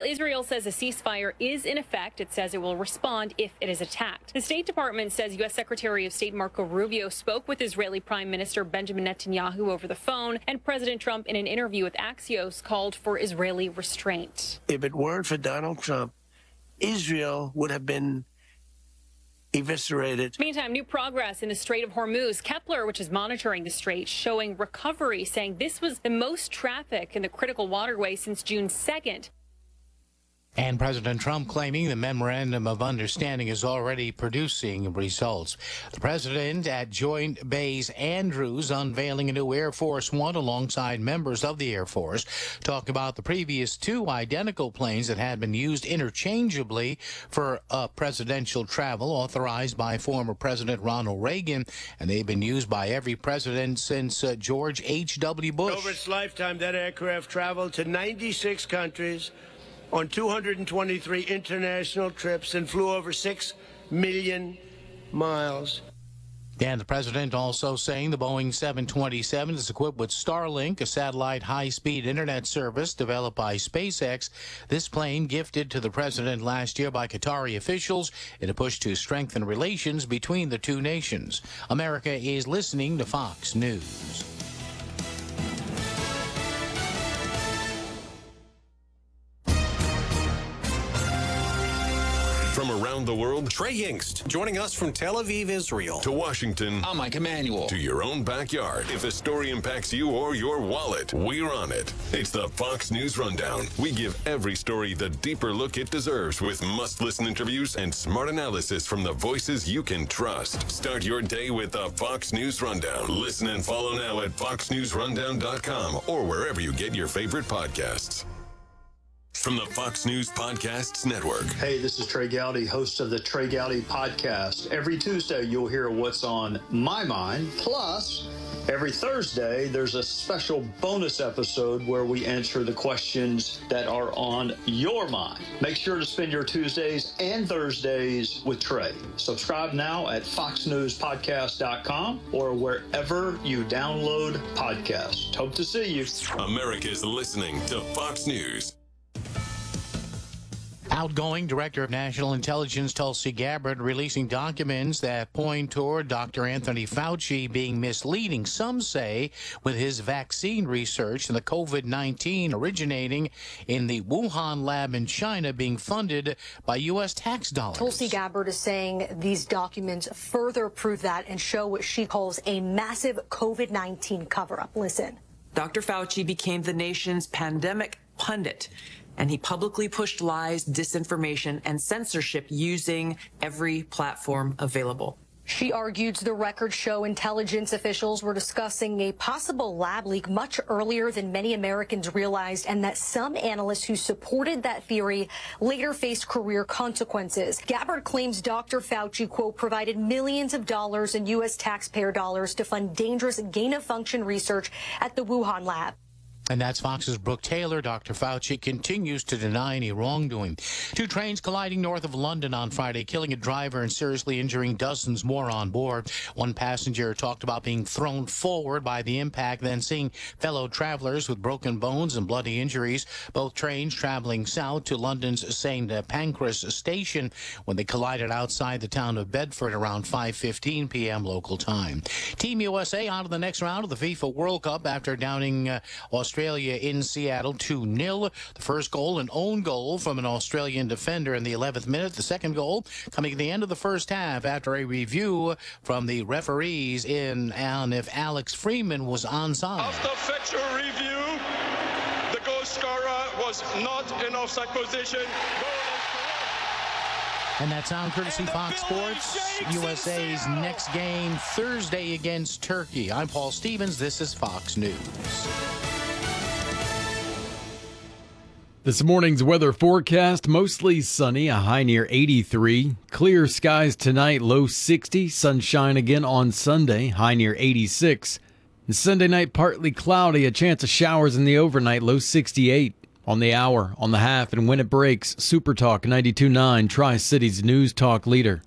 Israel says a ceasefire is in effect, it says it will respond if it is attacked. The State Department says U.S. Secretary of State Marco Rubio spoke with Israeli Prime Minister Benjamin Netanyahu over the phone, and President Trump, in an interview with Axios, called for Israeli restraint. If it weren't for Donald Trump, Israel would have been eviscerated. Meantime, new progress in the Strait of Hormuz. Kepler, which is monitoring the strait, showing recovery, saying this was the most traffic in the critical waterway since June 2nd. And President Trump claiming the memorandum of understanding is already producing results. The president at Joint Base Andrews unveiling a new Air Force One alongside members of the Air Force. Talk about the previous two identical planes that had been used interchangeably for presidential travel authorized by former President Ronald Reagan. And they've been used by every president since George H.W. Bush. Over its lifetime, that aircraft traveled to 96 countries on 223 international trips and flew over 6 million miles. And the president also saying the Boeing 727 is equipped with Starlink, a satellite high-speed internet service developed by SpaceX. This plane gifted to the president last year by Qatari officials in a push to strengthen relations between the two nations. America is listening to Fox News. From around the world, Trey Yingst, joining us from Tel Aviv, Israel. To Washington, I'm Mike Emanuel. To your own backyard. If a story impacts you or your wallet, we're on it. It's the Fox News Rundown. We give every story the deeper look it deserves with must-listen interviews and smart analysis from the voices you can trust. Start your day with the Fox News Rundown. Listen and follow now at foxnewsrundown.com or wherever you get your favorite podcasts. From the Fox News Podcasts Network. Hey, this is Trey Gowdy, host of the Trey Gowdy Podcast. Every Tuesday, you'll hear what's on my mind. Plus, every Thursday, there's a special bonus episode where we answer the questions that are on your mind. Make sure to spend your Tuesdays and Thursdays with Trey. Subscribe now at foxnewspodcast.com or wherever you download podcasts. Hope to see you. America's listening to Fox News. Outgoing Director of National Intelligence Tulsi Gabbard releasing documents that point toward Dr. Anthony Fauci being misleading, some say, with his vaccine research and the COVID-19 originating in the Wuhan lab in China being funded by U.S. tax dollars. Tulsi Gabbard is saying these documents further prove that and show what she calls a massive COVID-19 cover-up. Listen. Dr. Fauci became the nation's pandemic pundit, and he publicly pushed lies, disinformation, and censorship using every platform available. She argued the records show intelligence officials were discussing a possible lab leak much earlier than many Americans realized, and that some analysts who supported that theory later faced career consequences. Gabbard claims Dr. Fauci, quote, provided millions of dollars in U.S. taxpayer dollars to fund dangerous gain-of-function research at the Wuhan lab. And that's Fox's Brooke Taylor. Dr. Fauci continues to deny any wrongdoing. Two trains colliding north of London on Friday, killing a driver and seriously injuring dozens more on board. One passenger talked about being thrown forward by the impact, then seeing fellow travelers with broken bones and bloody injuries. Both trains traveling south to London's St. Pancras station when they collided outside the town of Bedford around 5:15 p.m. local time. Team USA out of the next round of the FIFA World Cup after downing Australia in Seattle 2-0. The first goal, an own goal from an Australian defender in the 11th minute. The second goal coming at the end of the first half after a review from the referees on if Alex Freeman was onside. After factual review, the goal scorer was not in offside position. And that's on courtesy Fox Sports. USA's next game Thursday against Turkey. I'm Paul Stevens. This is Fox News. This morning's weather forecast, mostly sunny, a high near 83. Clear skies tonight, low 60. Sunshine again on Sunday, high near 86. And Sunday night, partly cloudy, a chance of showers in the overnight, low 68. On the hour, on the half, and when it breaks, Super Talk 92.9, Tri-Cities News Talk leader.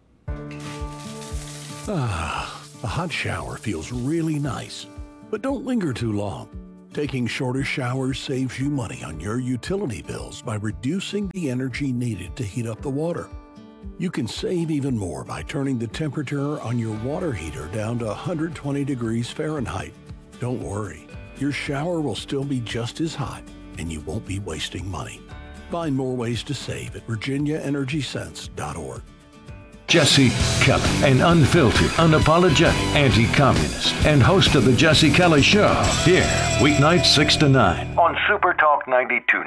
A hot shower feels really nice, but don't linger too long. Taking shorter showers saves you money on your utility bills by reducing the energy needed to heat up the water. You can save even more by turning the temperature on your water heater down to 120 degrees Fahrenheit. Don't worry, your shower will still be just as hot and you won't be wasting money. Find more ways to save at virginiaenergysense.org. Jesse Kelly, an unfiltered, unapologetic anti-communist and host of The Jesse Kelly Show. Here, weeknights 6 to 9 on Super Talk 92.9.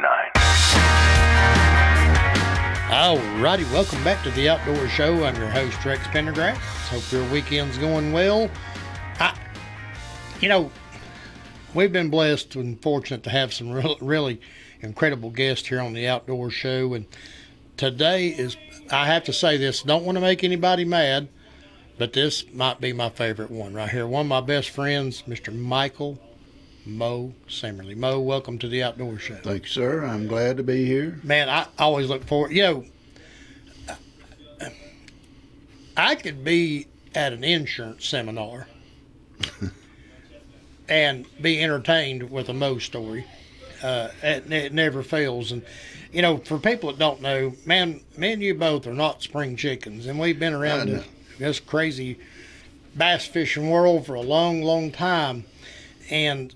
All righty, welcome back to The Outdoor Show. I'm your host, Rex Pendergrass. Hope your weekend's going well. We've been blessed and fortunate to have some really incredible guests here on The Outdoor Show. And today is, I have to say this, don't want to make anybody mad, but this might be my favorite one right here. One of my best friends, Mr. Michael Mo Simmerly. Mo, welcome to The Outdoor Show. Thank you, sir. I'm glad to be here. Man, I always look forward. I could be at an insurance seminar and be entertained with a Mo story. It never fails. And, for people that don't know, man, me and you both are not spring chickens. And we've been around this crazy bass fishing world for a long, long time. And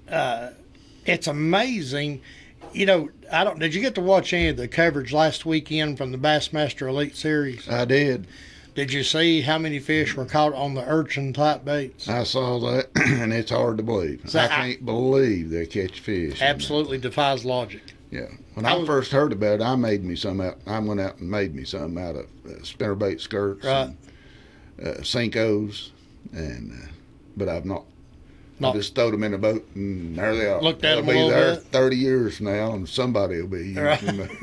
it's amazing. Did you get to watch any of the coverage last weekend from the Bassmaster Elite Series? I did. Did you see how many fish were caught on the urchin type baits? I saw that, and it's hard to believe. So I can't believe they catch fish. Absolutely defies logic. Yeah. When I first heard about it, I went out and made me some out of spinnerbait skirts, right, and Senkos, but I've not. I just throwed them in a boat, and there they are. Looked at them a little little bit. bit. 30 years from now, and somebody will be using them.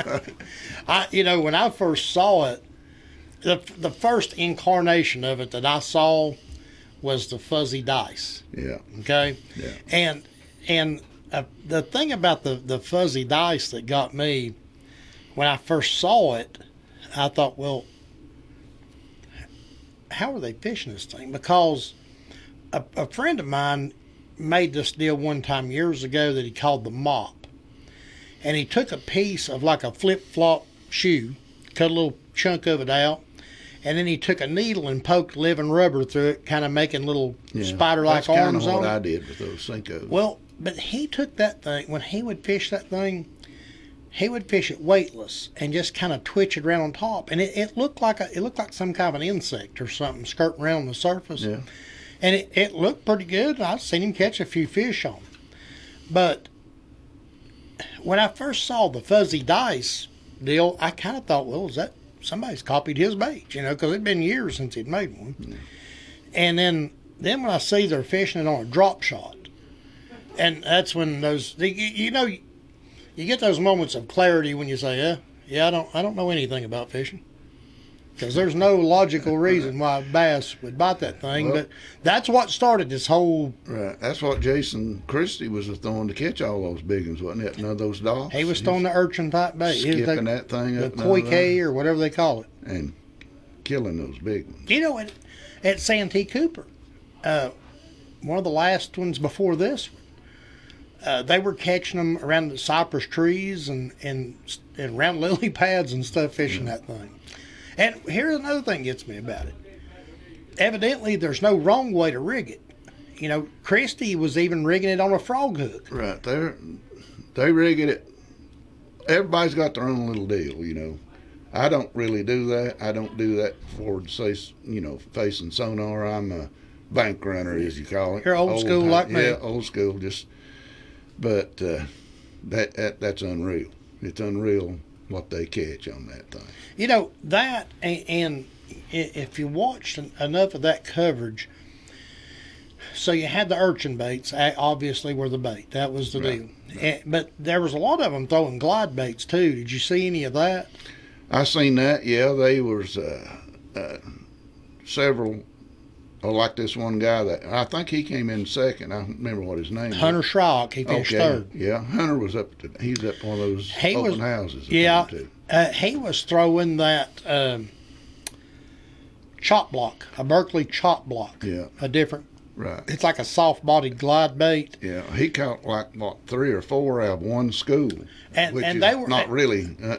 When I first saw it, the first incarnation of it that I saw was the fuzzy dice. Yeah. Okay. Yeah. And the thing about the fuzzy dice that got me when I first saw it, I thought, well, how are they fishing this thing? Because a friend of mine made this deal one time years ago that he called the mop. And he took a piece of like a flip-flop shoe, cut a little chunk of it out, and then he took a needle and poked living rubber through it, kind of making little spider-like arms on it. That's kind of what I did with those Senkos. Well, but he took that thing, when he would fish that thing, he would fish it weightless and just kind of twitch it around on top. And it looked like some kind of an insect or something skirting around the surface. Yeah. And it looked pretty good. I've seen him catch a few fish on it. But when I first saw the fuzzy dice deal, I kind of thought, well, is that somebody's copied his bait, because it'd been years since he'd made one. Mm. And then when I see they're fishing it on a drop shot, and that's when those, you get those moments of clarity when you say, I don't know anything about fishing. Because there's no logical reason why a bass would bite that thing, but that's what started this whole... Right, that's what Jason Christie was throwing to catch all those big ones, wasn't it? None of those docks. He was throwing the urchin type bait. Skipping that thing up. The koi K or whatever they call it. And killing those big ones. At Santee Cooper, one of the last ones before this one, they were catching them around the cypress trees and around lily pads and stuff, fishing that thing. And here's another thing gets me about it. Evidently, there's no wrong way to rig it. Christie was even rigging it on a frog hook. Right. They rig it. Everybody's got their own little deal, I don't really do that. I don't do that for, say, facing sonar. I'm a bank runner, as you call it. You're old school like me. Yeah, old school. But that's unreal. It's unreal what they catch on that thing. That, and if you watched enough of that coverage, so you had the urchin baits, obviously were the bait. That was the deal. Right. But there was a lot of them throwing glide baits too. Did you see any of that? I seen that, yeah. They was several, like this one guy that, I think he came in second. I don't remember what his name was. Hunter Schrock, he finished third. Yeah, Hunter was he's up one of those open houses. Yeah, he was throwing that chop block, a Berkeley chop block. Yeah. A different Right. It's like a soft-bodied glide bait. Yeah, he caught like 3 or 4 out of one school, And which and is they were not really